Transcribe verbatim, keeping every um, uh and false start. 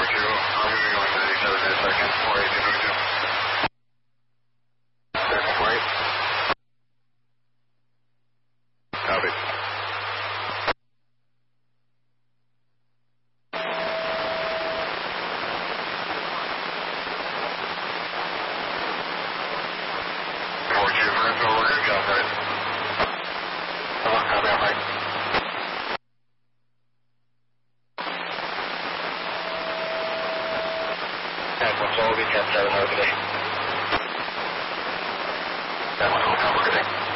two, I'm going to go into these other seconds, four eight zero two. Second flight. Copy. four two, Renzo, we're good, got right. Come on, copy, I'm right. One, so we'll be ten seven, have a good day. That one, have a good day.